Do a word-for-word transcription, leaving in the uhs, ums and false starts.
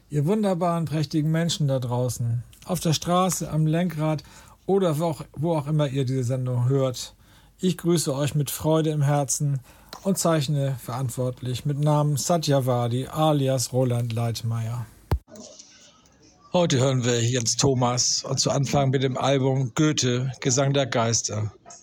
Ihr wunderbaren, prächtigen Menschen da draußen, auf der Straße, am Lenkrad oder wo auch, wo auch immer ihr diese Sendung hört. Ich grüße euch mit Freude im Herzen und zeichne verantwortlich mit Namen Satyavadi alias Roland Leitmeier. Heute hören wir Jens Thomas und zu Anfang mit dem Album Goethe, Gesang der Geister.